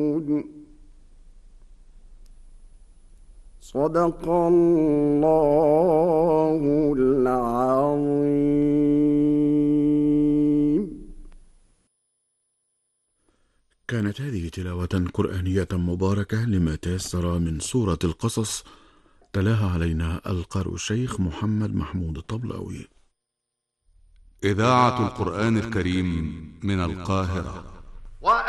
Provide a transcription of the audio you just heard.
صدق الله العظيم. كانت هذه تلاوة قرآنية مباركة لما تيسر من سورة القصص، تلاها علينا القارئ الشيخ محمد محمود الطبلاوي. إذاعة القرآن الكريم من القاهرة.